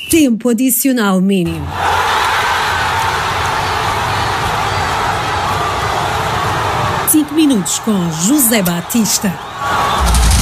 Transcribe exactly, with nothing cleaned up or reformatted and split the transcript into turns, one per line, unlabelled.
Tempo adicional mínimo. cinco minutos com José Batista.